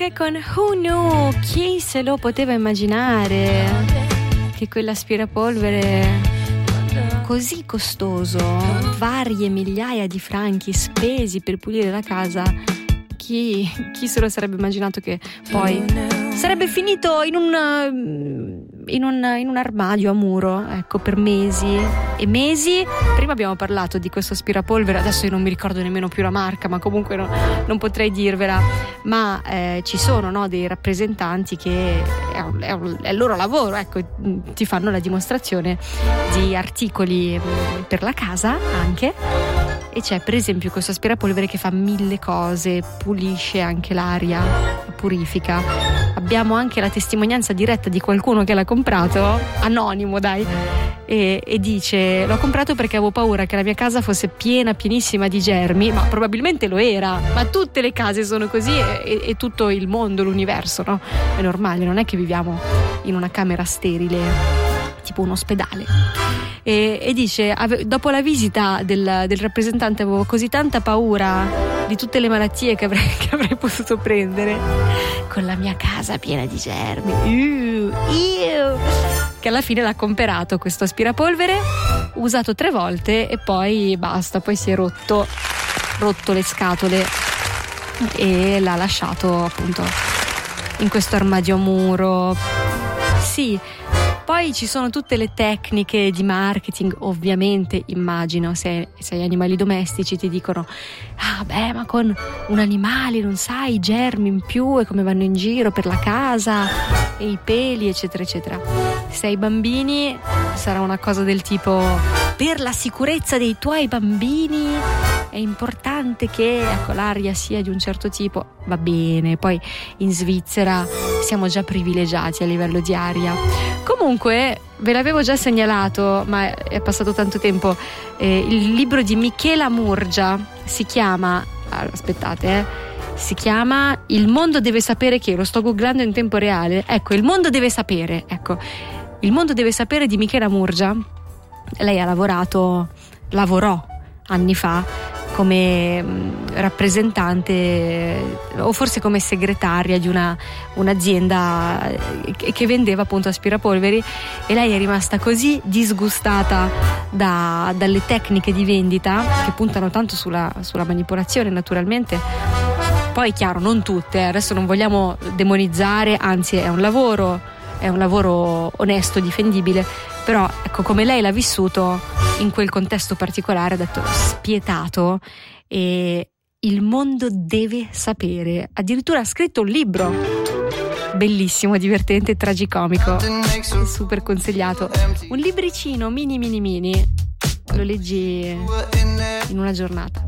Polvere con Who Knew? Chi se lo poteva immaginare che quell'aspirapolvere così costoso, varie migliaia di franchi spesi per pulire la casa, chi se lo sarebbe immaginato che poi sarebbe finito in un armadio a muro, ecco, per mesi e mesi. Prima abbiamo parlato di questo aspirapolvere, adesso io non mi ricordo nemmeno più la marca, ma comunque non potrei dirvela, ma ci sono, no, dei rappresentanti che è il loro lavoro, ecco, ti fanno la dimostrazione di articoli per la casa anche. E c'è per esempio questo aspirapolvere che fa 1000 cose, pulisce anche l'aria, purifica. Abbiamo anche la testimonianza diretta di qualcuno che l'ha comprato, anonimo dai, e dice: l'ho comprato perché avevo paura che la mia casa fosse pienissima di germi, ma probabilmente lo era, ma tutte le case sono così e tutto il mondo, l'universo, no? È normale, non è che viviamo in una camera sterile, tipo un ospedale. E dice: dopo la visita del rappresentante avevo così tanta paura di tutte le malattie che avrei potuto prendere con la mia casa piena di germi, che alla fine l'ha comperato questo aspirapolvere, usato 3 volte e poi basta, poi si è rotto le scatole e l'ha lasciato appunto in questo armadio a muro. Sì. Poi ci sono tutte le tecniche di marketing, ovviamente, immagino, se hai animali domestici ti dicono: ah beh, ma con un animale non sai i germi in più e come vanno in giro per la casa e i peli, eccetera eccetera. Se hai bambini sarà una cosa del tipo: per la sicurezza dei tuoi bambini è importante che, ecco, l'aria sia di un certo tipo. Va bene, poi in Svizzera siamo già privilegiati a livello di aria. Comunque ve l'avevo già segnalato, ma è passato tanto tempo, il libro di Michela Murgia si chiama, si chiama Il mondo deve sapere che, lo sto googlando in tempo reale, ecco, Il mondo deve sapere di Michela Murgia. Lei lavorò anni fa come rappresentante o forse come segretaria di un'azienda che vendeva appunto aspirapolveri, e lei è rimasta così disgustata dalle tecniche di vendita che puntano tanto sulla manipolazione, naturalmente. Poi chiaro, non tutte, adesso non vogliamo demonizzare, anzi è un lavoro onesto, difendibile, però ecco, come lei l'ha vissuto in quel contesto particolare, ha detto spietato, e il mondo deve sapere. Addirittura ha scritto un libro bellissimo, divertente, tragicomico, super consigliato, un libricino mini, lo leggi in una giornata.